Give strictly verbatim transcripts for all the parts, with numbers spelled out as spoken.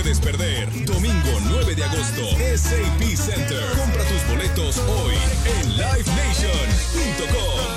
puedes perder. Domingo nueve de agosto, S A P Center. Compra tus boletos hoy en live nation punto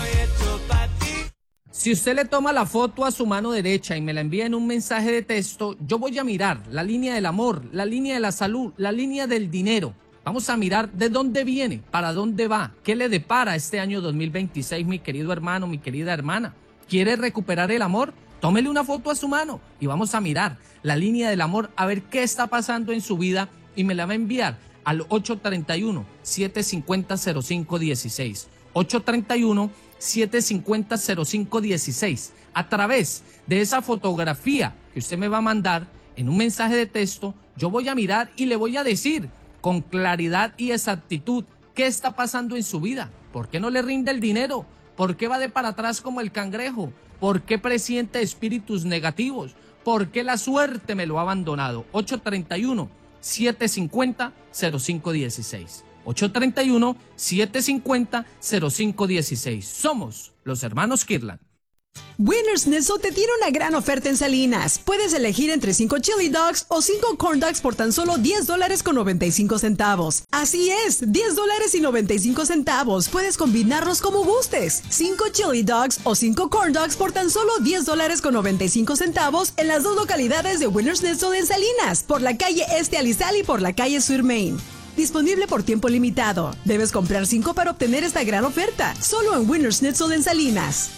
com. Si usted le toma la foto a su mano derecha y me la envía en un mensaje de texto, yo voy a mirar la línea del amor, la línea de la salud, la línea del dinero. Vamos a mirar de dónde viene, para dónde va, qué le depara este año dos mil veintiséis, mi querido hermano, mi querida hermana. ¿Quiere recuperar el amor? Tómele una foto a su mano y vamos a mirar la línea del amor, a ver qué está pasando en su vida y me la va a enviar al ocho tres uno, siete cinco cero, cero cinco uno seis. ocho tres uno, siete cinco cero, cero cinco uno seis. A través de esa fotografía que usted me va a mandar en un mensaje de texto, yo voy a mirar y le voy a decir con claridad y exactitud qué está pasando en su vida. ¿Por qué no le rinde el dinero? ¿Por qué va de para atrás como el cangrejo? ¿Por qué presiente espíritus negativos? ¿Por qué la suerte me lo ha abandonado? ocho tres uno, siete cinco cero, cero cinco uno seis. ocho tres uno, siete cinco cero, cero cinco uno seis. Somos los hermanos Kirtland. Winners Schnitzel te tiene una gran oferta en Salinas. Puedes elegir entre cinco chili dogs o cinco corn dogs por tan solo diez dólares con noventa y cinco centavos. Así es, diez dólares y noventa y cinco centavos. Puedes combinarlos como gustes. cinco chili dogs o cinco corn dogs por tan solo diez dólares con noventa y cinco centavos en las dos localidades de Winners Schnitzel en Salinas, por la calle Este Alizal y por la calle Sur Main. Disponible por tiempo limitado. Debes comprar cinco para obtener esta gran oferta. Solo en Winners Schnitzel en Salinas.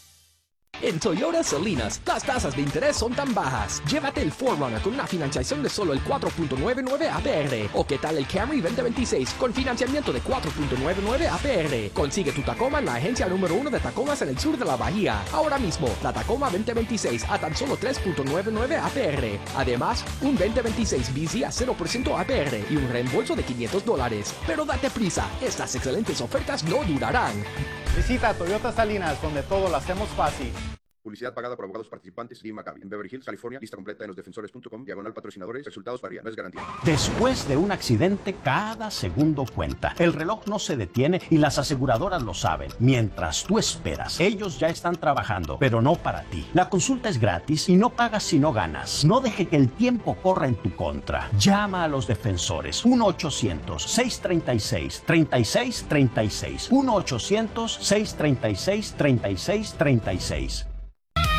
En Toyota Salinas, las tasas de interés son tan bajas. Llévate el cuatro runner con una financiación de solo el cuatro punto noventa y nueve A P R. ¿O qué tal el Camry veinte veintiséis con financiamiento de cuatro punto noventa y nueve A P R? Consigue tu Tacoma en la agencia número uno de Tacomas en el sur de la Bahía. Ahora mismo, la Tacoma veinte veintiséis a tan solo tres punto noventa y nueve A P R. Además, un veinte veintiséis B Z a cero por ciento A P R y un reembolso de quinientos dólares. Pero date prisa, estas excelentes ofertas no durarán. Visita Toyota Salinas, donde todo lo hacemos fácil. Publicidad pagada por abogados participantes y Maccabi. En Beverly Hills, California. Lista completa en los defensores punto com. Diagonal patrocinadores. Resultados varían. No es garantía. Después de un accidente, cada segundo cuenta. El reloj no se detiene y las aseguradoras lo saben. Mientras tú esperas, ellos ya están trabajando, pero no para ti. La consulta es gratis y no pagas si no ganas. No deje que el tiempo corra en tu contra. Llama a los defensores. uno ochocientos, seiscientos treinta y seis, treinta y seis treinta y seis. uno ochocientos, seiscientos treinta y seis, treinta y seis treinta y seis.